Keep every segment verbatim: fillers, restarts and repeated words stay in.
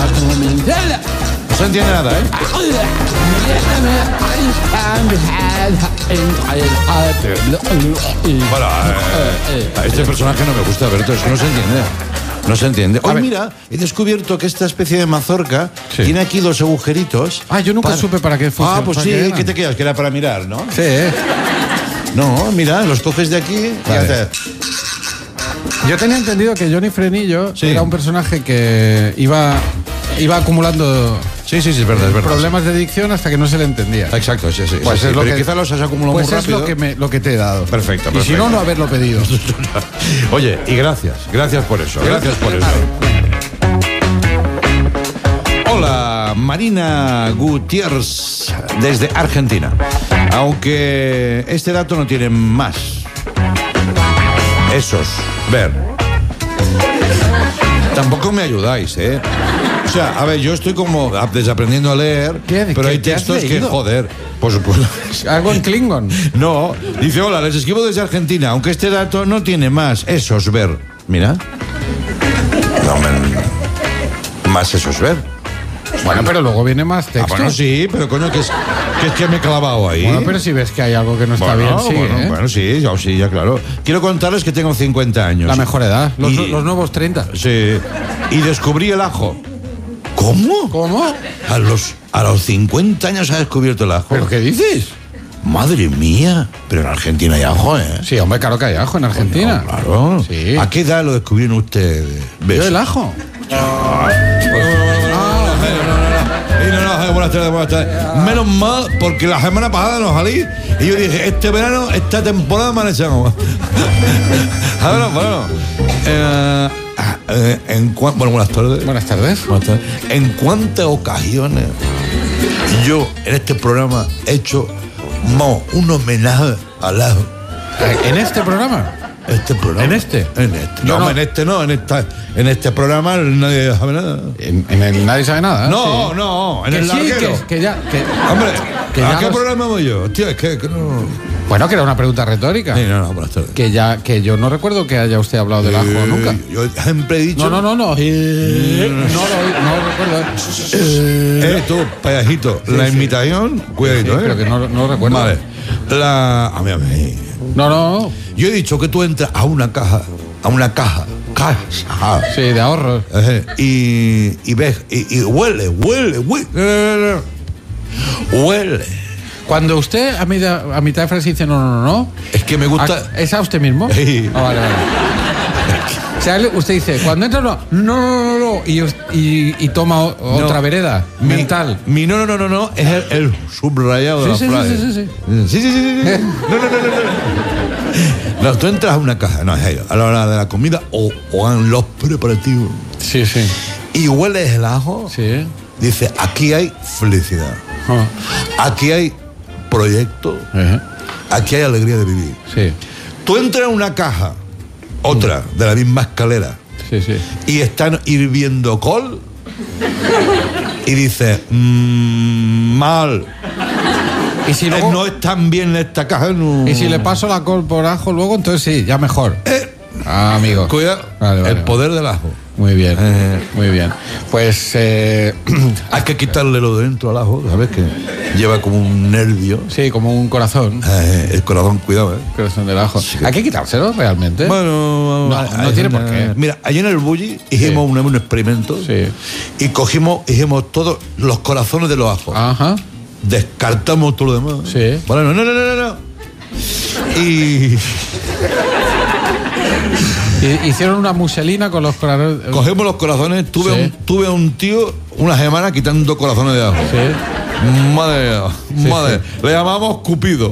No se entiende nada, ¿eh? Bueno, eh, a este personaje no me gusta, Berto, es que no se entiende. No se entiende. Hoy, mira, he descubierto que esta especie de mazorca sí. tiene aquí dos agujeritos. Ah, yo nunca para... supe para qué funciona. Ah, pues sí, ¿qué, ¿qué te quedas? Que era para mirar, ¿no? Sí, ¿eh? No, mira, los coges de aquí vale. y haces... Yo tenía entendido que Johnny Frenillo sí. era un personaje que iba, iba acumulando... Sí, sí, sí, es verdad, es verdad. Problemas de dicción hasta que no se le entendía. Exacto, sí, sí. Pues sí, es sí. lo Pero que quizá los has acumulado pues muy rápido. Pues es lo que, me, lo que te he dado. Perfecto, perfecto. Y si no, no haberlo pedido. Oye, y gracias, gracias por eso, gracias por eso. Hola, Marina Gutiérrez, desde Argentina. Aunque este dato no tiene más. Esos, ver. Tampoco me ayudáis, ¿eh? O sea, a ver, yo estoy como desaprendiendo a leer, pero hay textos que, joder, por supuesto. ¿Algo en Klingon? No, dice, hola, les escribo desde Argentina, aunque este dato no tiene más. Esos, ver. Mira. No, me... Más esos, ver. Bueno, pero luego viene más texto. Ah, bueno, sí, pero coño, que es que, es que me he clavado ahí. Bueno, pero si ves que hay algo que no está bueno, bien, sí, bueno, ¿eh? bueno, sí, ya, sí, ya claro. Quiero contarles que tengo cincuenta años. La mejor edad, los, y, los nuevos treinta. Sí, y descubrí el ajo. ¿Cómo? ¿Cómo? A los, a los cincuenta años ha descubierto el ajo. ¿Pero qué dices? Madre mía, pero en Argentina hay ajo, ¿eh? Sí, hombre, claro que hay ajo en Argentina. No, claro. Sí. ¿A qué edad lo descubrieron ustedes? ¿Yo el ajo? Ah, no, no, no, buenas tardes, buenas tardes. Menos mal, porque la semana pasada no salí y yo dije, este verano, esta temporada manejamos. Ahora, bueno, eh, eh, en cua- bueno, buenas tardes. Buenas tardes. Buenas tardes. ¿En cuántas ocasiones yo en este programa he hecho mo, un homenaje al ajo? ¿En este programa? Este programa. ¿En este? En este. Yo No, no. en este no, en esta, en este programa nadie sabe nada. En, en el Nadie Sabe Nada. No, sí. no, en que el sí, larguero. que, que ya. Que, Hombre, que ¿a ya qué los- programa voy yo? Tío, es que, que no. Bueno, que era una pregunta retórica. Sí, no, no, buenas tardes. Que ya, que yo no recuerdo que haya usted hablado del ajo Eh, nunca. Yo siempre he dicho. No, no, no, no. Eh, no, lo, no lo recuerdo. Eh, tú, payasito, Sí, la sí. imitación, cuidadito, Sí, ¿eh? pero que no, no lo recuerdo. Vale. La. A mí, a mí. No, no. Yo he dicho que tú entras a una caja, a una caja, caja, Sí, de ahorros. eh, y, y ves, y, y huele, huele, huele, huele. Cuando usted a mitad, a mitad de frase dice no, no, no, no. Es que me gusta. ¿a- ¿Es a usted mismo? Sí. Ah, vale, vale. O sea, él- usted dice, cuando entra no, no, no, no, no, y, y, y toma o- otra No. vereda Mi- mental. Mi no, no, no, no, no, es el, el subrayado de Sí, la sí, frase. sí, sí, sí. Sí, sí, sí, sí, sí. No, no, no, no, no. No, tú entras a una caja, no, es ahí, a la hora de la comida o, o en los preparativos. Sí, sí. Y hueles el ajo, Sí. dice, aquí hay felicidad, Ah, aquí hay proyecto, eh, aquí hay alegría de vivir. sí, Tú entras a una caja, otra, de la misma escalera, sí, sí. y están hirviendo col y dices, mmm, mal. Y si, Eh, luego, no están bien en esta caja. No. y si le paso la col por ajo luego, entonces sí, ya mejor. Ah, amigo. Cuidado. Vale, vale, el vale. poder del ajo. Muy bien, Eh. muy bien. Pues, eh, Hay que quitarle lo de dentro al ajo, ¿sabes? Que lleva como un nervio. sí, como un corazón. Eh, el corazón, cuidado, ¿eh? Corazón del ajo. Hay que quitárselo realmente. Bueno, No, no tiene por qué. Mira, allí en el Bulli hicimos Sí. un, un experimento Sí. y cogimos, hicimos todos los corazones de los ajos. Ajá. Descartamos todo lo demás. Sí. Bueno, no, no, no, no, no. Y Y- Hicieron una muselina con los corazones. cogemos los corazones. Tuve, Sí. un, tuve un tío una semana quitando corazones de ajo. Sí. Madre mía, Sí, madre. sí. Le llamamos Cupido.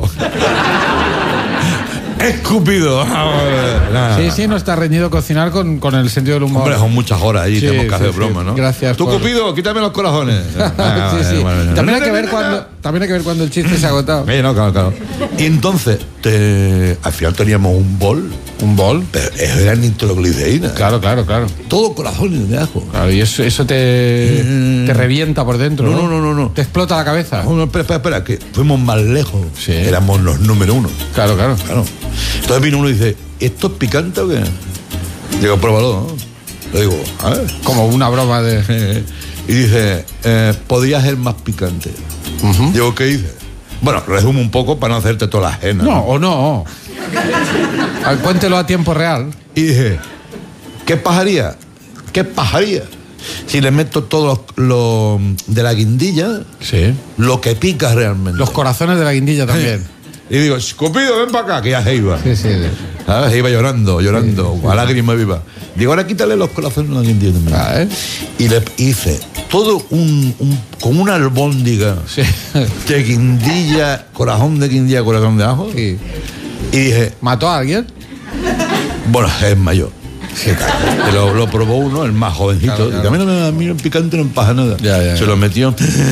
Escupido. Nada. Sí, sí, no está reñido cocinar con, con el sentido del humor. Hombre, son muchas horas allí, Sí, tenemos que hacer sí, broma, sí. ¿no? Gracias Tú, por- Cupido, quítame los corazones. Ah, sí, sí. bueno, bueno. También hay que No, ver no, no, cuando, también hay que ver cuando el chiste se ha agotado. Eh, no, claro, claro. Y entonces, te- al final teníamos un bol, Un bol. pero eso era nitroglicerina. Claro, claro, claro. Todo corazones de ajo. Claro, y eso, eso te, te revienta por dentro. No, No, no, no, no, no. Te explota la cabeza. No, no, espera, espera, espera, que fuimos más lejos. Sí. Éramos los número uno. Claro, claro. Claro. Entonces vino uno y dice, ¿esto es picante o qué? Digo, pruébalo, ¿no? Le digo, a ver. Como una broma de. Y dice, eh, podría ser más picante. Uh-huh. Digo, ¿qué dice? Bueno, resumo un poco para no hacerte toda la ajena. No, ¿no? o no. A ver, cuéntelo a tiempo real. Y dije, ¿qué pasaría? ¿Qué pasaría? Si le meto todo lo, lo de la guindilla, sí. lo que pica realmente. Los corazones de la guindilla también. Y digo, Cupido, ven para acá, que ya se iba. Sí, sí, sí. ¿Sabes? Se iba llorando, llorando, sí, sí, a lágrima viva. Digo, ahora quítale los corazones a la guindilla también. Ah, ¿eh? Y le hice todo un, un como una albóndiga, sí, de guindilla, corazón de guindilla, corazón de ajo. Sí. Y dije, ¿mató a alguien? Bueno, es mayor. Sí, claro. lo, lo probó uno, el más jovencito. Claro, claro. Y a mí, a mí el picante no me pasa nada. Ya, ya, se ya. lo metió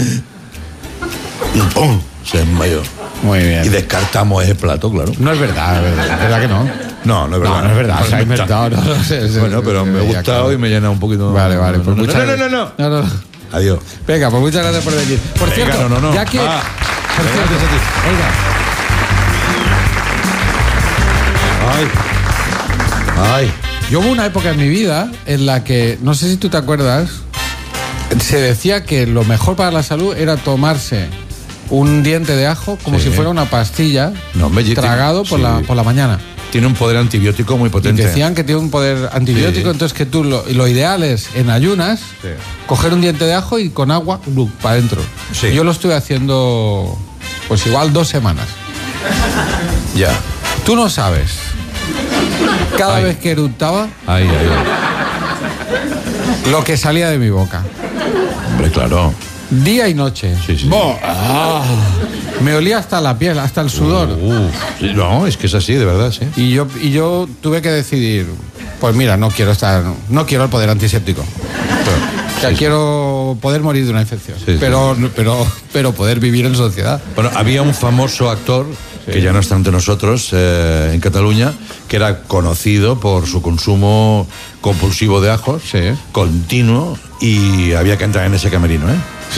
y ¡pum! Se desmayó. Muy bien. Y descartamos ese plato, claro. No es verdad, es verdad, es verdad que no. No, no es verdad. No, no es verdad, no, se ha inventado. No, no, se, se, bueno, pero me ha gustado claro. Y me llena un poquito. Vale, vale. No, pues no, muchas... no, no, no, no, no, no. Adiós. Venga, pues muchas gracias por venir. Por Venga, cierto, no, no, no. ya que... Ah, por venga, cierto, oiga. Ay. Ay. Yo hubo una época en mi vida en la que, no sé si tú te acuerdas, se decía que lo mejor para la salud era tomarse un diente de ajo como sí. si fuera una pastilla, no, me, tragado por, sí. la, por la mañana. Tiene un poder antibiótico muy potente. Y decían que tiene un poder antibiótico, sí. entonces que tú lo, lo ideal es en ayunas sí. coger un diente de ajo y con agua para adentro. Sí. Yo lo estuve haciendo pues igual dos semanas. Ya. Tú no sabes. Cada ay. vez que eructaba, ay, ay, ay. lo que salía de mi boca. Hombre, claro. Día y noche. Sí, sí. Ah, me olía hasta la piel, hasta el sudor. Uh, uh, no, es que es así, de verdad, sí. Y yo, y yo tuve que decidir, pues mira, no quiero estar, no quiero el poder antiséptico. Pero, o sea, sí, quiero poder morir de una infección. Sí, pero, sí. pero, pero poder vivir en sociedad. Bueno, había un famoso actor, sí. que ya no está entre nosotros, eh, en Cataluña, que era conocido por su consumo compulsivo de ajos, sí. continuo, y había que entrar en ese camerino, ¿eh? Sí.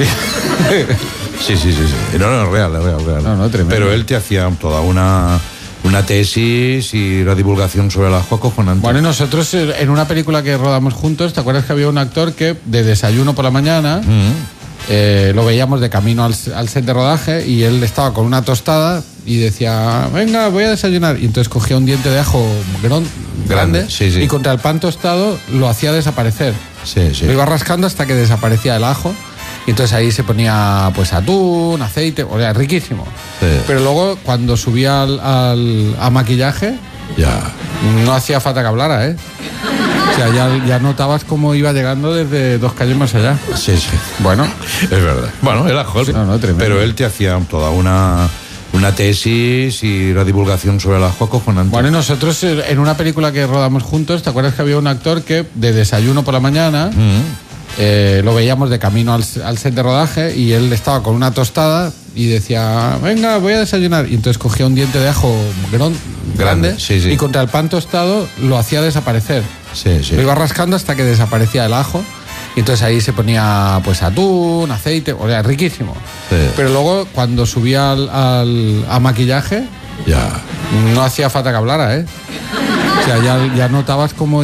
sí, sí, sí, sí. No, no, real, real, real. No, no, tremendo. Pero él te hacía toda una, una tesis y la divulgación sobre el ajo acojonante. Bueno, y nosotros en una película que rodamos juntos, ¿te acuerdas que había un actor que de desayuno por la mañana mm. eh, lo veíamos de camino al, al set de rodaje y él estaba con una tostada y decía, venga, voy a desayunar. Y entonces cogía un diente de ajo grande, grande sí, sí. y contra el pan tostado lo hacía desaparecer. Sí, sí. Lo iba rascando hasta que desaparecía el ajo. Y entonces ahí se ponía pues atún, aceite, o sea, riquísimo. Sí. Pero luego cuando subía al, al a maquillaje, ya. no hacía falta que hablara, ¿eh? O sea, ya, ya notabas cómo iba llegando desde dos calles más allá. Sí, sí. Bueno. Es verdad. Bueno, el ajo. Sí. No, no, pero él te hacía toda una... una tesis y la divulgación sobre el ajo acojonante. Bueno, y nosotros en una película que rodamos juntos, ¿te acuerdas que había un actor que de desayuno por la mañana mm. eh, lo veíamos de camino al, al set de rodaje y él estaba con una tostada y decía, venga, voy a desayunar. Y entonces cogía un diente de ajo grande, grande sí, sí. y contra el pan tostado lo hacía desaparecer. Sí, sí. Lo iba rascando hasta que desaparecía el ajo. Y entonces ahí se ponía pues atún, aceite, o sea, riquísimo. Sí. Pero luego cuando subía al, al a maquillaje, ya. no hacía falta que hablara, ¿eh? O sea, ya, ya notabas cómo